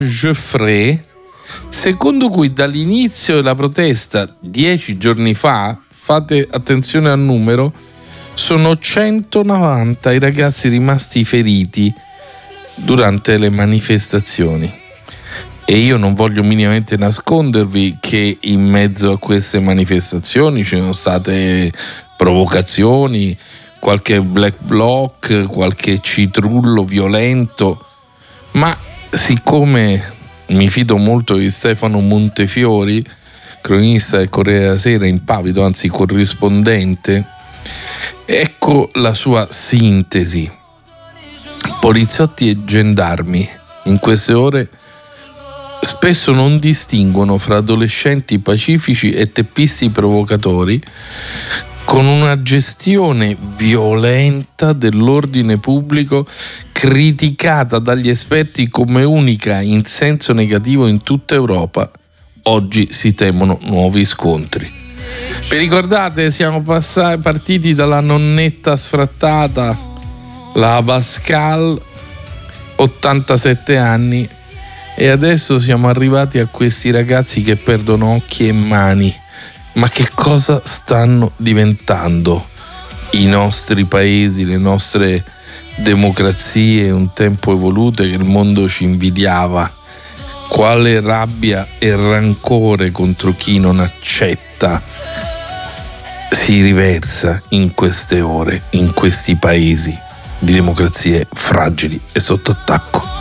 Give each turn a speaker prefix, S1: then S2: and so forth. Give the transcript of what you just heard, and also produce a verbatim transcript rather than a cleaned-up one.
S1: Geoffrey, secondo cui dall'inizio della protesta dieci giorni fa, fate attenzione al numero, sono centonovanta i ragazzi rimasti feriti durante le manifestazioni. E io non voglio minimamente nascondervi che in mezzo a queste manifestazioni ci sono state provocazioni, qualche black bloc, qualche citrullo violento, ma siccome mi fido molto di Stefano Montefiori, cronista del Corriere della Sera, impavido, anzi corrispondente, ecco la sua sintesi. Poliziotti e gendarmi in queste ore spesso non distinguono fra adolescenti pacifici e teppisti provocatori, con una gestione violenta dell'ordine pubblico criticata dagli esperti come unica in senso negativo in tutta Europa. Oggi si temono nuovi scontri. Vi ricordate, siamo passati, partiti dalla nonnetta sfrattata, la Pascal, ottantasette anni, e adesso siamo arrivati a questi ragazzi che perdono occhi e mani. Ma che cosa stanno diventando i nostri paesi, le nostre democrazie un tempo evolute che il mondo ci invidiava? Quale rabbia e rancore contro chi non accetta si riversa in queste ore, in questi paesi di democrazie fragili e sotto attacco.